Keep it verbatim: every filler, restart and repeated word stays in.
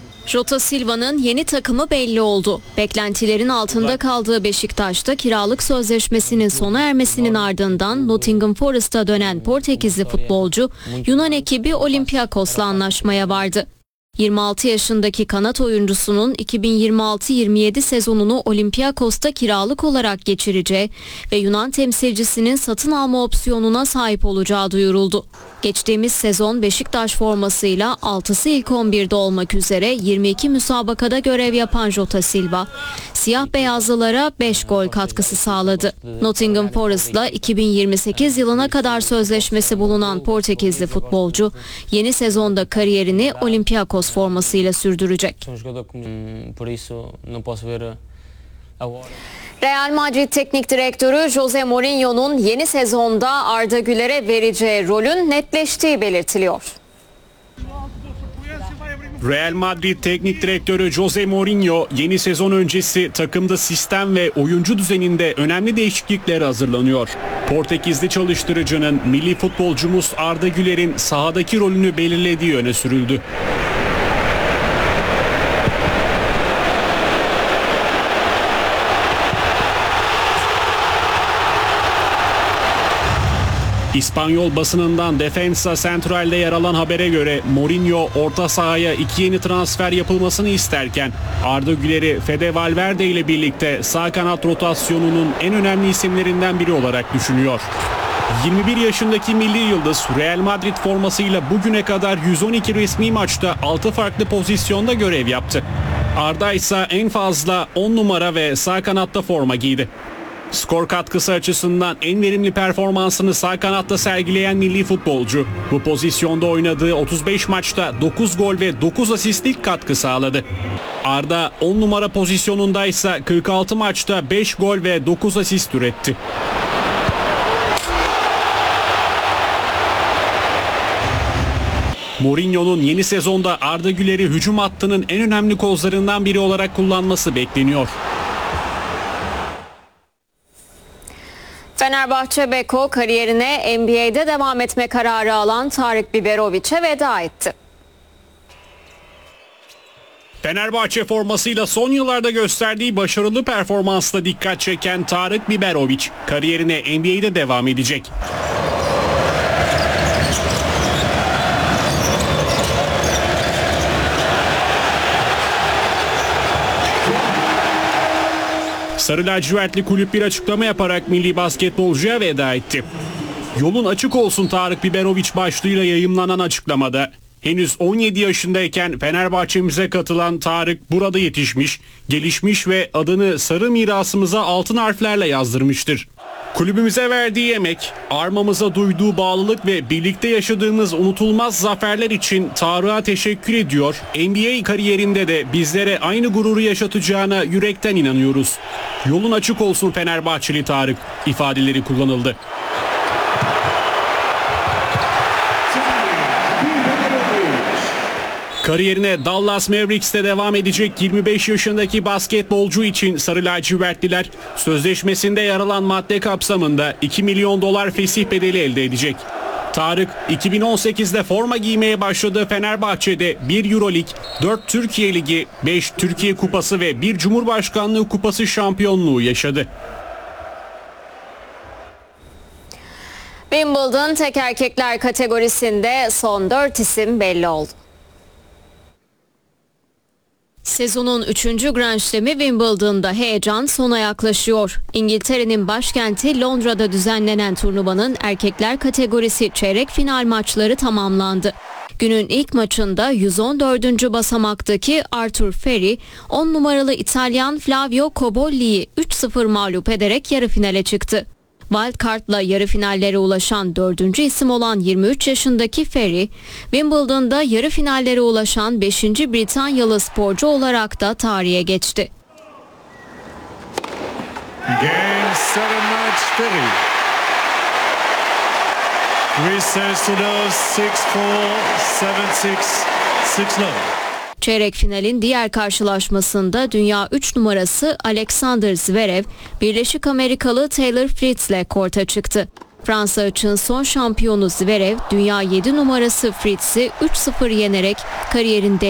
Jota Silva'nın yeni takımı belli oldu. Beklentilerin altında kaldığı Beşiktaş'ta kiralık sözleşmesinin sona ermesinin ardından Nottingham Forest'a dönen Portekizli futbolcu Yunan ekibi Olympiakos'la anlaşmaya vardı. yirmi altı yaşındaki kanat oyuncusunun iki bin yirmi altı yirmi yedi sezonunu Olympiakos'ta kiralık olarak geçireceği ve Yunan temsilcisinin satın alma opsiyonuna sahip olacağı duyuruldu. Geçtiğimiz sezon Beşiktaş formasıyla altısı ilk on birde olmak üzere yirmi iki müsabakada görev yapan Jota Silva, siyah beyazlılara beş gol katkısı sağladı. Nottingham Forest'la iki bin yirmi sekiz yılına kadar sözleşmesi bulunan Portekizli futbolcu, yeni sezonda kariyerini Olympiakos formasıyla sürdürecek. Real Madrid Teknik Direktörü Jose Mourinho'nun yeni sezonda Arda Güler'e vereceği rolün netleştiği belirtiliyor. Real Madrid Teknik Direktörü Jose Mourinho yeni sezon öncesi takımda sistem ve oyuncu düzeninde önemli değişikliklere hazırlanıyor. Portekizli çalıştırıcının milli futbolcumuz Arda Güler'in sahadaki rolünü belirlediği öne sürüldü. İspanyol basınından Defensa Central'de yer alan habere göre Mourinho orta sahaya iki yeni transfer yapılmasını isterken Arda Güler'i Fede Valverde ile birlikte sağ kanat rotasyonunun en önemli isimlerinden biri olarak düşünüyor. yirmi bir yaşındaki milli yıldız Real Madrid formasıyla bugüne kadar yüz on iki resmi maçta altı farklı pozisyonda görev yaptı. Arda ise en fazla on numara ve sağ kanatta forma giydi. Skor katkısı açısından en verimli performansını sağ kanatta sergileyen milli futbolcu, bu pozisyonda oynadığı otuz beş maçta dokuz gol ve dokuz asistlik katkı sağladı. Arda on numara pozisyonundaysa kırk altı maçta beş gol ve dokuz asist üretti. Mourinho'nun yeni sezonda Arda Güler'i hücum hattının en önemli kozlarından biri olarak kullanması bekleniyor. Fenerbahçe Beko kariyerine N B A'de devam etme kararı alan Tarık Biberovic'e veda etti. Fenerbahçe formasıyla son yıllarda gösterdiği başarılı performansla dikkat çeken Tarık Biberovic kariyerine N B A'de devam edecek. Sarı lacivertli kulüp bir açıklama yaparak milli basketbolcuya veda etti. Yolun açık olsun Tarık Biberovic başlığıyla yayımlanan açıklamada henüz on yedi yaşındayken Fenerbahçe'mize katılan Tarık burada yetişmiş, gelişmiş ve adını sarı mirasımıza altın harflerle yazdırmıştır. Kulübümüze verdiği emek, armamıza duyduğu bağlılık ve birlikte yaşadığımız unutulmaz zaferler için Tarık'a teşekkür ediyor. N B A kariyerinde de bizlere aynı gururu yaşatacağına yürekten inanıyoruz. Yolun açık olsun Fenerbahçeli Tarık ifadeleri kullanıldı. Kariyerine Dallas Mavericks'te devam edecek yirmi beş yaşındaki basketbolcu için sarı lacivertliler sözleşmesinde yer alan madde kapsamında iki milyon dolar fesih bedeli elde edecek. Tarık iki bin on sekizde forma giymeye başladığı Fenerbahçe'de bir Euroleague, dört Türkiye Ligi, beş Türkiye Kupası ve bir Cumhurbaşkanlığı Kupası şampiyonluğu yaşadı. Wimbledon tek erkekler kategorisinde son dört isim belli oldu. Sezonun üçüncü Grand Slam'i Wimbledon'da heyecan sona yaklaşıyor. İngiltere'nin başkenti Londra'da düzenlenen turnuvanın erkekler kategorisi çeyrek final maçları tamamlandı. Günün ilk maçında yüz on dördüncü basamaktaki Arthur Feri, on numaralı İtalyan Flavio Cobolli'yi üç sıfır mağlup ederek yarı finale çıktı. Wildcard'la yarı finallere ulaşan dördüncü isim olan yirmi üç yaşındaki Ferry, Wimbledon'da yarı finallere ulaşan beşinci Britanyalı sporcu olarak da tarihe geçti. Game seven match Ferry. Recess to those six four, seven six, six nine. Çeyrek finalin diğer karşılaşmasında dünya üç numarası Alexander Zverev, Birleşik Amerikalı Taylor Fritz'le korta çıktı. Fransa için son şampiyonu Zverev, dünya yedi numarası Fritz'i üç sıfır yenerek kariyerinde